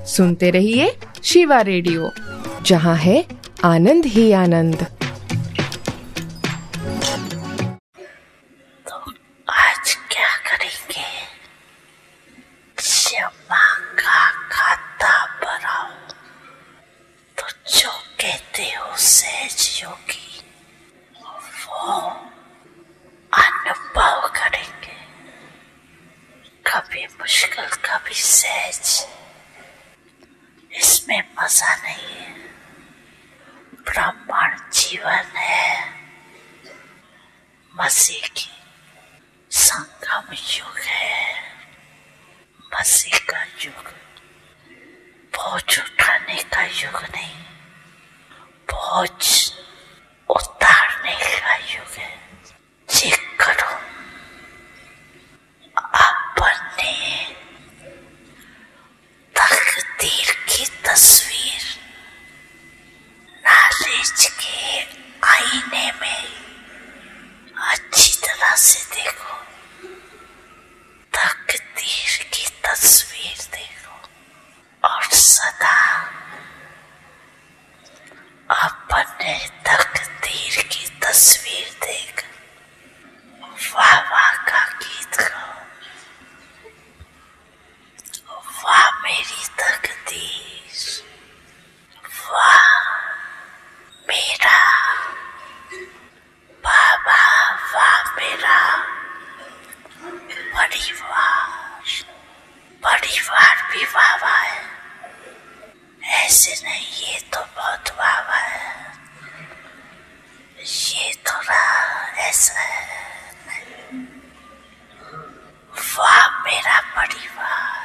सुनते रहिए शिवा रेडियो, जहाँ है आनंद ही आनंद। तो आज क्या करेंगे? क्षमा का खाता भराओ, तो जो कहते हो सहज योगी, वो अनुभव करेंगे। कभी मुश्किल कभी सहज, इसमें मजा नहीं है। ब्राह्मण जीवन है, मसीह की संगम युग है। मसीह का युग बोझ उठाने का युग नहीं, बोझ उतारने का युग है। चेक करो अपने तकदीर की तस्वीर नॉलेज के आईने में अच्छी तरह से देखो। तकदीर की तस्वीर देखो और सदा अपने तकदीर की तस्वीर देख वाह वाह का गीत गाओ। वाह मेरी तकदीर, वाह मेरा बाबा, वाह मेरा परिवार। परिवार भी वाह वाह है, ऐसे नहीं, ये तो बहुत वाह वाह है, ये थोड़ा ऐसा है। वाह मेरा परिवार,